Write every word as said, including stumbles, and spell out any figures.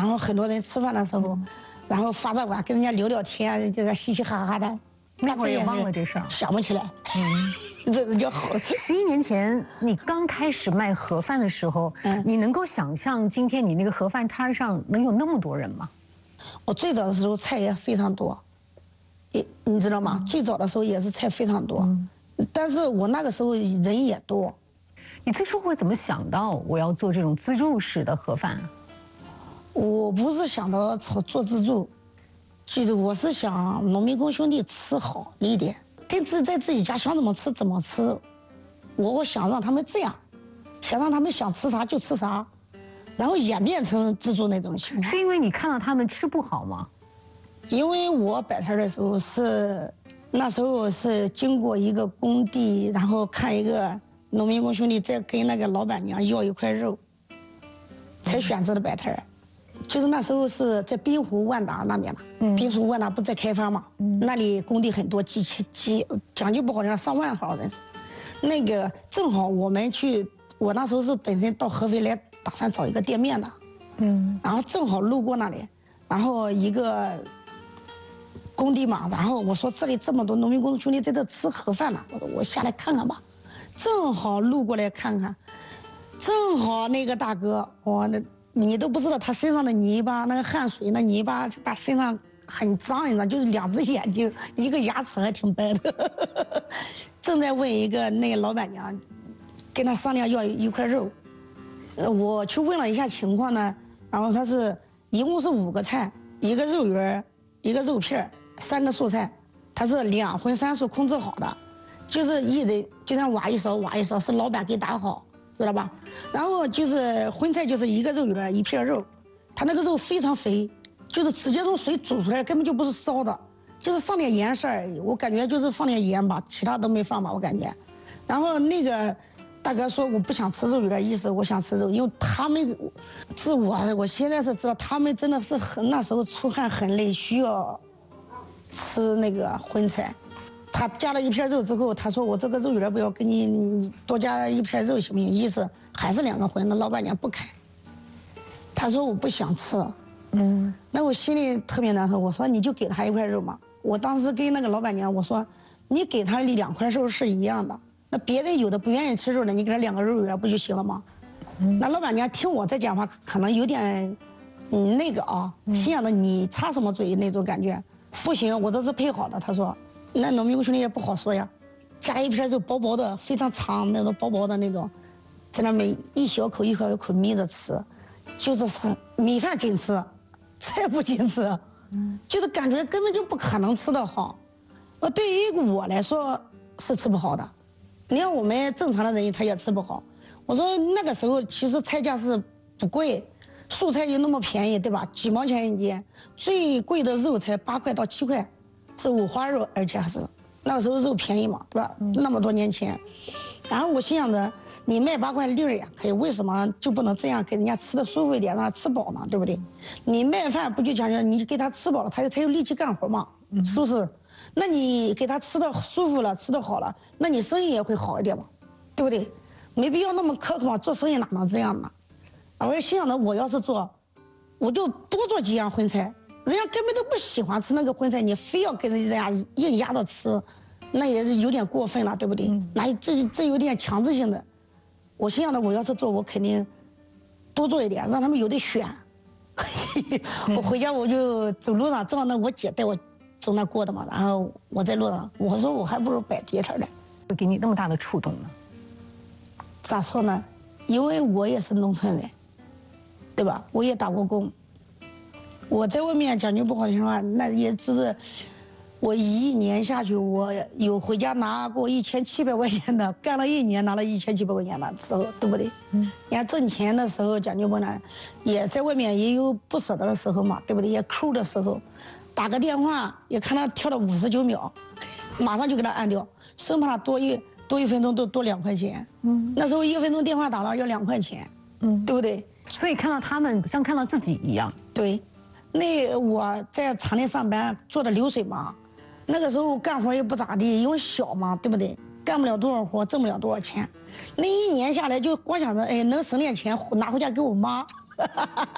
后很多人吃饭的时候，然后发着碗跟人家聊聊天，这个嘻嘻哈哈的。 那会儿也忘了这事儿， 想不起来。嗯，这这就好。 十一年前你刚开始卖盒饭的时候，嗯，你能够想象今天你那个盒饭摊上能有那么多人吗？ 我最早的时候菜也非常多，也你知道吗？嗯、最早的时候也是菜非常多，嗯、但是我那个时候人也多。 你最初会怎么想到我要做这种自助式的盒饭？ 我不是想到做做自助。就是我是想农民工兄弟吃好一点，跟自在自己家想怎么吃怎么吃，我我想让他们这样，想让他们想吃啥就吃啥，然后演变成自助那种情况。 是因为你看到他们吃不好吗？ 因为我摆摊的时候是那时候是经过一个工地，然后看一个农民工兄弟在跟那个老板娘要一块肉，才选择的摆摊。就是那时候是在滨湖万达那边嘛，嗯、滨湖万达不在开发嘛，嗯、那里工地很多，几千几讲究不好点上万号人。那个正好我们去，我那时候是本身到合肥来打算找一个店面的，嗯，然后正好路过那里，然后一个工地嘛，然后我说这里这么多农民工兄弟在这吃盒饭呢，我说我下来看看吧，正好路过来看看，正好那个大哥，我那。你都不知道他身上的泥巴，那个汗水，那泥巴把身上很脏，你知道，就是两只眼睛，一个牙齿还挺白的。正在问一个那个老板娘，跟他商量要一块肉。呃，我去问了一下情况呢，然后他是一共是五个菜，一个肉圆，一个肉片，三个素菜，他是两荤三素控制好的，就是一人就像挖一勺挖一勺，是老板给打好。知道吧？然后就是荤菜，就是一个肉圆一片肉，它那个肉非常肥，就是直接用水煮出来，根本就不是烧的，就是放点盐色而已。我感觉就是放点盐吧，其他都没放吧，我感觉。然后那个大哥说我不想吃肉圆，意思我想吃肉，因为他们是我，我现在是知道他们真的是很那时候出汗很累，需要吃那个荤菜。他加了一片肉之后，他说我这个肉圆不要，给你你多加一片肉行不行？意思还是两个荤，那老板娘不开。他说我不想吃，嗯，那我心里特别难受。我说你就给他一块肉嘛。我当时跟那个老板娘我说，你给他两块肉是一样的。那别人有的不愿意吃肉的，你给他两个肉圆不就行了吗？嗯、那老板娘听我这讲话，可能有点嗯那个啊，心想的你插什么嘴那种感觉。不行，我都是配好的。他说。那农民工兄弟也不好说呀，加了一片肉薄薄的，非常长那种薄薄的那种，在那边一小口一小口眯着吃，就是是米饭仅吃，菜不仅吃，嗯，就是感觉根本就不可能吃得好。呃，对于我来说是吃不好的，你看我们正常的人他也吃不好。我说那个时候其实菜价是不贵，素菜就那么便宜，对吧？几毛钱一斤，最贵的肉才八块到七块。是五花肉，而且还是那个时候肉便宜嘛，对吧？嗯、那么多年前，然后我心想着，你卖八块利润呀，可以，为什么就不能这样给人家吃的舒服一点，让他吃饱呢？对不对？你卖饭不就讲究你给他吃饱了，他他有力气干活嘛，嗯、是不是？那你给他吃的舒服了，吃的好了，那你生意也会好一点嘛，对不对？没必要那么苛刻嘛，做生意哪能这样呢？我就心想着，我要是做，我就多做几样荤菜。人家根本都不喜欢吃那个荤菜，你非要跟人家硬压着吃，那也是有点过分了，对不对？嗯、那这这有点强制性的。我心想的，我要是做，我肯定多做一点，让他们有的选。我回家我就走路上，正好那我姐带我走那过的嘛，然后我在路上，我说我还不如摆地摊呢。 会给你那么大的触动呢？ 咋说呢？因为我也是农村人，对吧？我也打过工。我在外面讲句不好听话，那也只是我一年下去，我有回家拿过一千七百块钱的，干了一年拿了一千七百块钱的时候，对不对？嗯。你看挣钱的时候讲究不呢，也在外面也有不舍得的时候嘛，对不对？也抠的时候，打个电话也看他跳了五十九秒，马上就给他按掉，生怕他多一多一分钟都多两块钱。嗯。那时候一分钟电话打了要两块钱，嗯，对不对？ 所以看到他们像看到自己一样。 对。那我在厂里上班做的流水嘛，那个时候干活也不咋地，因为小嘛，对不对？干不了多少活，挣不了多少钱。那一年下来就光想着，哎，能省点钱拿回家给我妈。